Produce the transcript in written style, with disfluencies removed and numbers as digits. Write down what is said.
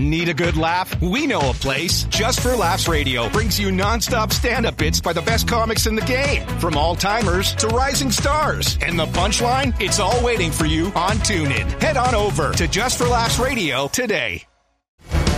Need a good laugh? We know a place. Just for Laughs Radio brings you nonstop stand-up bits by the best comics in the game. From all-timers to rising stars. And the punchline? It's all waiting for you on TuneIn. Head on over to Just for Laughs Radio today.